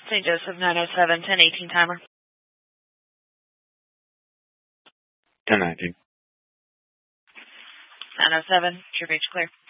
St. Joseph 907, 1018 timer. 1019. 907, your reach clear.